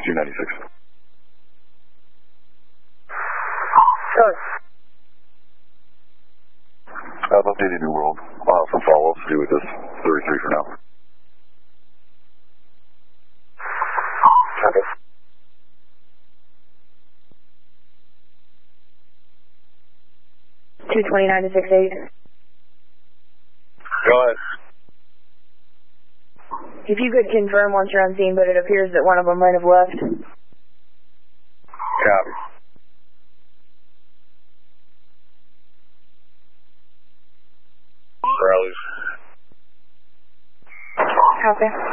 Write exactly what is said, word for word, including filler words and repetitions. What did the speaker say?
two ninety-six. Sorry. I've updated New World. I'll have some follow-ups to do with this. thirty-three for now. Copy. two twenty-nine to six eight. Go ahead. If you could confirm once you're on scene, but it appears that one of them might have left. Copy. Rallies. Copy.